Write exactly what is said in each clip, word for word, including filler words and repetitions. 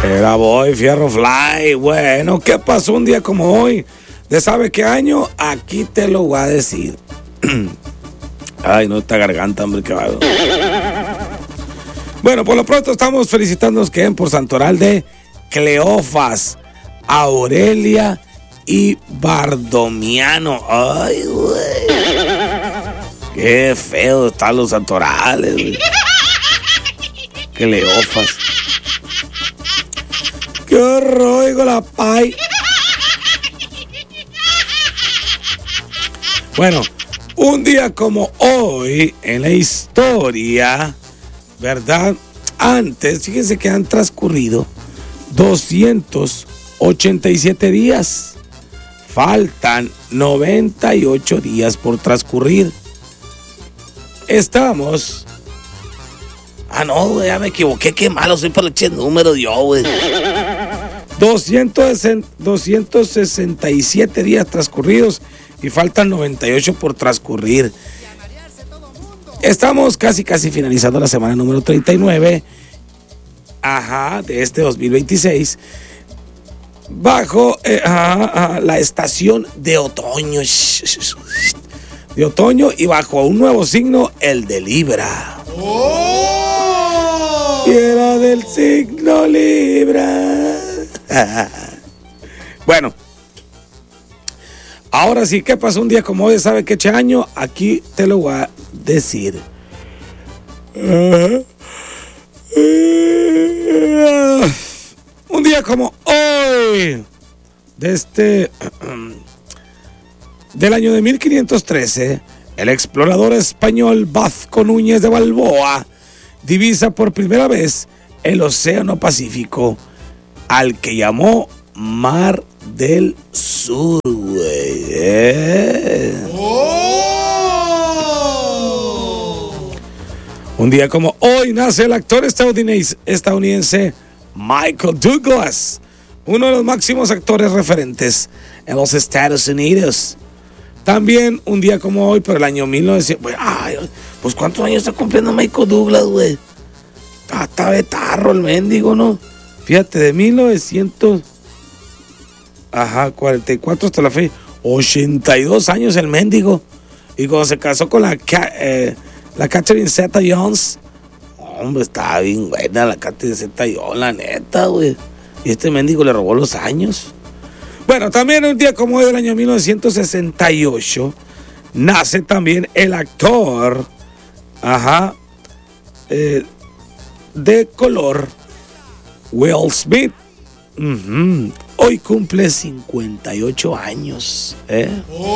Era Boy Fierro Fly. Bueno, ¿qué pasó un día como hoy? ¿De sabe qué año? Aquí te lo voy a decir. Ay, no, esta garganta, hombre, qué vago. Bueno, por lo pronto estamos felicitándonos que por Santoral de Cleofas, Aurelia y Bardomiano. Ay, güey. Qué feo están los santorales, güey. Cleofas. Qué horror, digo la pay. Bueno, un día como hoy en la historia, ¿verdad? Antes, fíjense que han transcurrido doscientos ochenta y siete días. Faltan noventa y ocho días por transcurrir. Estamos... Ah, no, güey, ya me equivoqué. Qué malo soy para el número yo, güey. doscientos sesenta y siete días transcurridos y faltan noventa y ocho por transcurrir. Estamos casi, casi finalizando la semana número treinta y nueve. Ajá, de este dos mil veintiséis. Bajo eh, ajá, ajá, la estación de otoño. De otoño y bajo un nuevo signo, el de Libra. ¡Oh! Y era del signo Libra. Bueno. Ahora sí, ¿qué pasó un día como hoy? ¿Sabe qué año? Aquí te lo voy a decir. Uh, uh, un día como hoy, de este, uh, del año de mil quinientos trece, el explorador español Vasco Núñez de Balboa divisa por primera vez el Océano Pacífico, al que llamó Mar del Sur, güey. Eh. Oh. Un día como hoy nace el actor estadounidense, estadounidense Michael Douglas, uno de los máximos actores referentes en los Estados Unidos. También un día como hoy, pero el año mil novecientos... Ay, pues ¿cuántos años está cumpliendo Michael Douglas, güey? Está betarro el mendigo, ¿no? Fíjate, de mil novecientos... Ajá, cuarenta y cuatro hasta la fecha. ochenta y dos años el mendigo. Y cuando se casó con la, eh, la Catherine Zeta-Jones, hombre, estaba bien buena la Catherine Zeta-Jones, la neta, güey. Y este mendigo le robó los años. Bueno, también un día como hoy del año mil novecientos sesenta y ocho, nace también el actor, ajá, eh, de color, Will Smith. Uh-huh. Hoy cumple cincuenta y ocho años, ¿eh?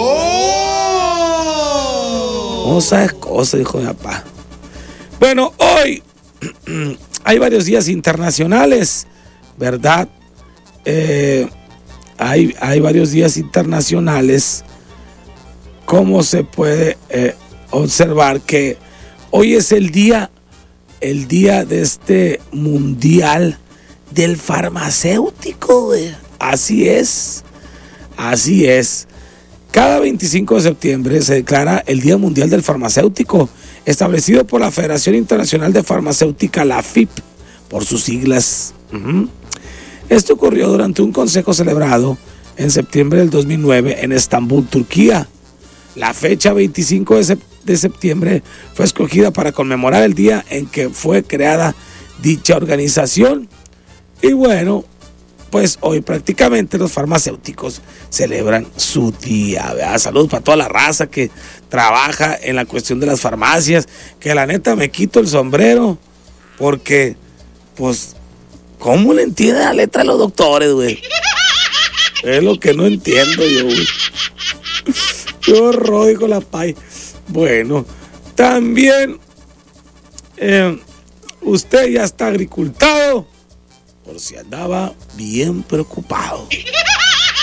¡Oh! No sabes cosas, hijo de papá. Bueno, hoy hay varios días internacionales, ¿verdad? Eh, hay, hay varios días internacionales. ¿Cómo se puede eh, observar que hoy es el día, el día de este mundial del farmacéutico, güey? Así es, así es. Cada veinticinco de septiembre se declara el Día Mundial del Farmacéutico, establecido por la Federación Internacional de Farmacéutica, la F I P, por sus siglas. Uh-huh. Esto ocurrió durante un consejo celebrado en septiembre del dos mil nueve en Estambul, Turquía. La fecha veinticinco de septiembre fue escogida para conmemorar el día en que fue creada dicha organización. Y bueno, pues hoy prácticamente los farmacéuticos celebran su día, ¿verdad? Salud para toda la raza que trabaja en la cuestión de las farmacias, que la neta me quito el sombrero, porque, pues, ¿cómo le entiende la letra a los doctores, güey? Es lo que no entiendo yo, güey. Qué horror, dijo la pay. Bueno, también eh, usted ya está agricultado, por si andaba bien preocupado.